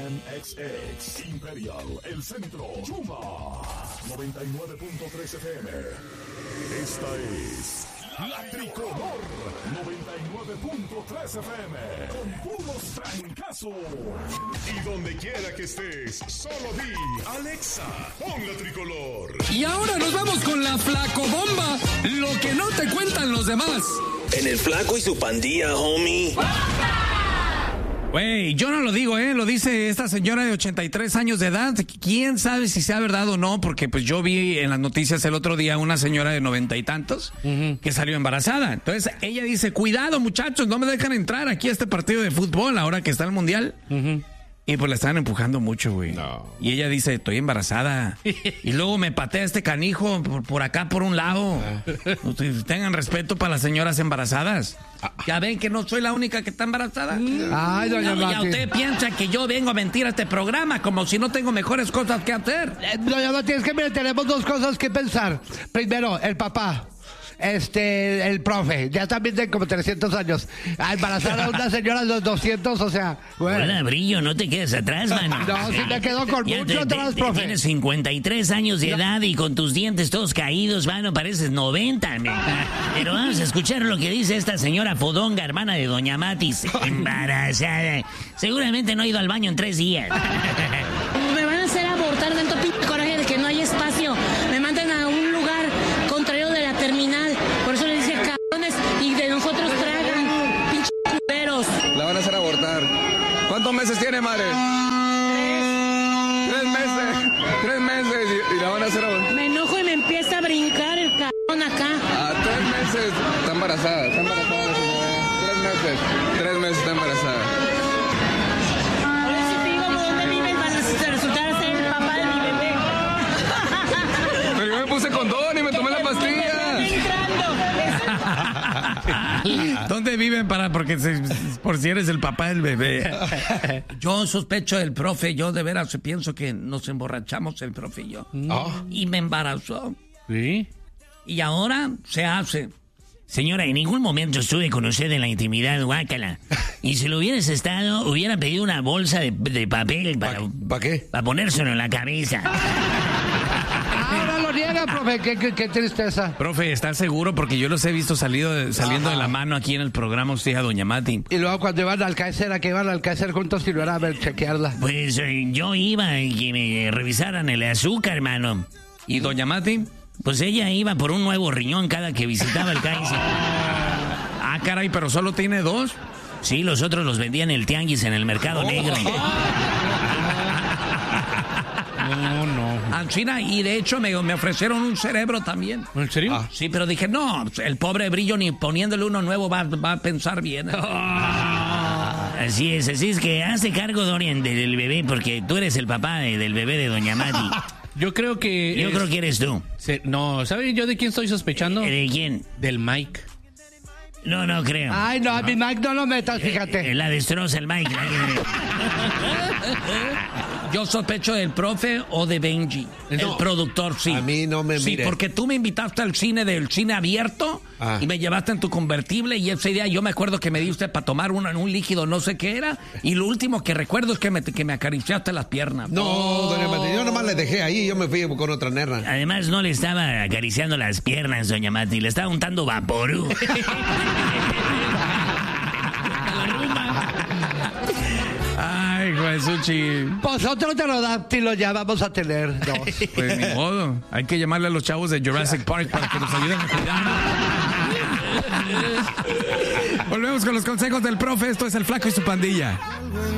MXX, Imperial, El Centro, Yuma, 99.3 FM. Esta es La Tricolor, 99.3 FM, con puros trancazos. Y donde quiera que estés, solo di, Alexa, pon La Tricolor. Y ahora nos vamos con la Flacobomba, lo que no te cuentan los demás. En el Flaco y su pandilla, homie. Güey, yo no lo digo, lo dice esta señora de 83 años de edad. ¿Quién sabe si sea verdad o no? Porque pues yo vi en las noticias el otro día una señora de 90 y tantos que salió embarazada. Entonces ella dice, cuidado muchachos, no me dejan entrar aquí a este partido de fútbol ahora que está el Mundial. Y pues la estaban empujando mucho, güey. No. Y ella dice, estoy embarazada. Y luego me patea este canijo por acá, por un lado. Tengan respeto para las señoras embarazadas. Ya ven que no soy la única que está embarazada. Ay, doña Mati. Ya usted piensa que yo vengo a mentir a este programa como si no tengo mejores cosas que hacer. Doña Mati, es que mire, tenemos dos cosas que pensar. Primero, el papá. El profe, ya también tiene como 300 años. A embarazar a una señora de los 200, o sea, bueno. Hola, Brillo, no te quedes atrás, mano. No, sí me quedo con ya mucho atrás, profe. Tienes 53 años de edad y con tus dientes todos caídos, mano, pareces 90, man. Pero vamos a escuchar lo que dice esta señora fodonga, hermana de doña Matis, embarazada. Seguramente no ha ido al baño en 3 días. Me van a hacer abortar tanto coraje de que no hay espacio. Me mandan a un lugar contrario de la terminal. Por eso les dice cabrones y de nosotros tragan pinches culeros. La van a hacer abortar. ¿Cuántos meses tiene, madre? 3 meses y la van a hacer abortar. Me enojo y me empieza a brincar el cabrón acá. 3 meses está embarazada. Está embarazada la señora. 3 meses está embarazada. Ahora sí te digo por dónde viven para resultar ser el papá de mi bebé. Pero yo me puse condón y me tomé la pastilla. ¿Dónde viven porque por si eres el papá del bebé? Yo sospecho del profe, yo de veras pienso que nos emborrachamos el profe y yo. Y me embarazó. ¿Sí? Y ahora se hace. Señora, en ningún momento estuve con usted en la intimidad, guácala. Y si lo hubieras estado, hubiera pedido una bolsa de papel ¿Para qué? para ponérselo en la cabeza. Ahora lo niega, profe, qué tristeza. Profe, ¿estás seguro? Porque yo los he visto saliendo de la mano aquí en el programa usted a doña Mati. Y luego cuando iban al Alcácer, ¿a qué iban al Alcácer juntos y no era a ver, chequearla? Pues yo iba y que me revisaran el azúcar, hermano. ¿Y doña Mati? Pues ella iba por un nuevo riñón cada que visitaba el Kaiser. Ah, caray, pero solo tiene 2. Sí, los otros los vendían en el tianguis en el mercado negro. No. China, y de hecho me ofrecieron un cerebro también. ¿En serio? Sí, pero dije, no, el pobre Brillo ni poniéndole uno nuevo va a pensar bien. Así es que hace cargo, Dorian, del bebé, porque tú eres el papá del bebé de doña Mati. Yo creo que eres tú. No, ¿sabes yo de quién estoy sospechando? ¿De quién? Del Mike. No creo. Ay, no, a mi Mike no lo metas, fíjate. La destroza el Mike. Yo sospecho del profe o de Benji, el productor, sí. A mí no me mire. Sí, porque tú me invitaste al cine del cine abierto y me llevaste en tu convertible y esa idea yo me acuerdo que me diste para tomar un líquido, no sé qué era, y lo último que recuerdo es que me acariciaste las piernas. No, doña Mati, yo nomás le dejé ahí, yo me fui con otra nerra. Además no le estaba acariciando las piernas, doña Mati, le estaba untando vaporú. Ay, Jesuchi. Pues otro pterodáctilo ya vamos a tener 2. Pues ni modo. Hay que llamarle a los chavos de Jurassic Park para que nos ayuden a cuidar. Volvemos con los consejos del profe. Esto es El Flaco y su pandilla.